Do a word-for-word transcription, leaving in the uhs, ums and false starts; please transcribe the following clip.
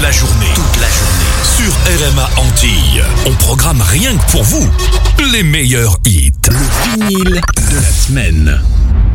la journée. Toute la journée. Sur R M A Antilles. On programme rien que pour vous les meilleurs hits. Le vinyle de la semaine.